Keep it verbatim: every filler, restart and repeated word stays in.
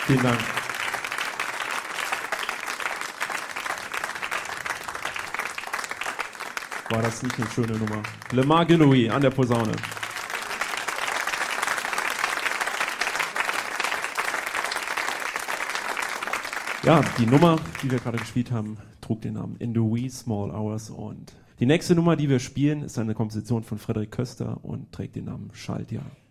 Vielen Dank. War das nicht eine schöne Nummer? Lemar Gillowy an der Posaune. Ja, die Nummer, die wir gerade gespielt haben, trug den Namen In the Wee Small Hours, und die nächste Nummer, die wir spielen, ist eine Komposition von Frederik Köster und trägt den Namen Schaltjahr.